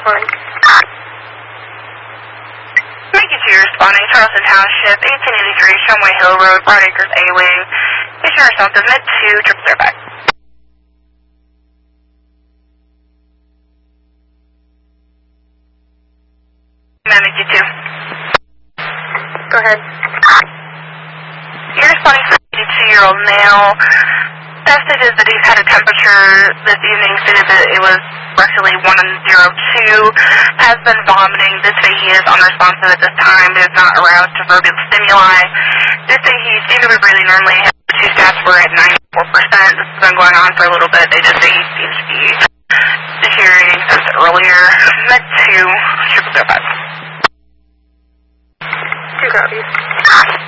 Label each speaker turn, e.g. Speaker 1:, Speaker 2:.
Speaker 1: 1.
Speaker 2: Thank you to responding. Charleston Township, 1883 Shumway Hill Road, Broad Acres, A-Wing. Issue response submit to 005. Manage you too.
Speaker 1: Go ahead.
Speaker 2: You're responding to an 82-year-old male. Tested is that he's had a temperature this evening, stated that it was roughly 102, has been vomiting. This day he is unresponsive at this time, is not aroused to verbal stimuli. This day he seemed to be breathing normally. His two stats were at 94%. This has been going on for a little bit. They just say he seems to be deteriorating since earlier. Met to 005.
Speaker 1: 2 copies.